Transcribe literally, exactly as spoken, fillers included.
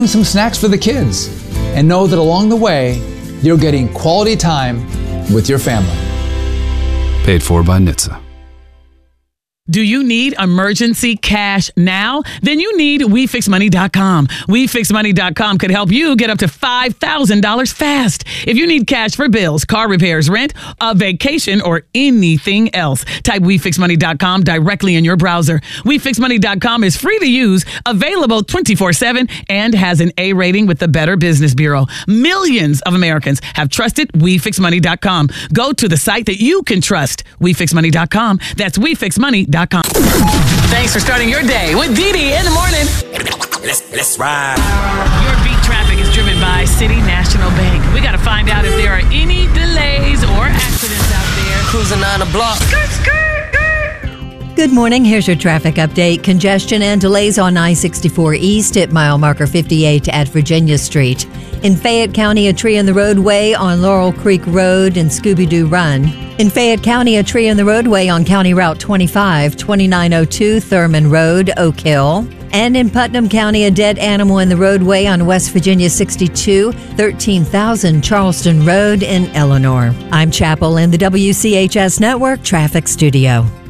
some snacks for the kids, and know that along the way, you're getting quality time with your family. Paid for by N H T S A. Do you need emergency cash now? Then you need we fix money dot com. we fix money dot com could help you get up to five thousand dollars fast. If you need cash for bills, car repairs, rent, a vacation, or anything else, type we fix money dot com directly in your browser. we fix money dot com is free to use, available twenty-four seven, and has an A rating with the Better Business Bureau. Millions of Americans have trusted we fix money dot com. Go to the site that you can trust, we fix money dot com. That's we fix money dot com. Thanks for starting your day with Dee Dee in the morning. Let's let's ride. Your beat traffic is driven by City National Bank. We got to find out if there are any delays or accidents out there. Cruising on the block. Skirt, skirt, skirt. Good morning. Here's your traffic update. Congestion and delays on I sixty-four East at mile marker fifty-eight at Virginia Street. In Fayette County, a tree in the roadway on Laurel Creek Road and Scooby-Doo Run. In Fayette County, a tree in the roadway on County Route twenty-five, twenty-nine oh two Thurman Road, Oak Hill. And in Putnam County, a dead animal in the roadway on West Virginia sixty-two, thirteen thousand Charleston Road in Eleanor. I'm Chapel in the W C H S Network Traffic Studio.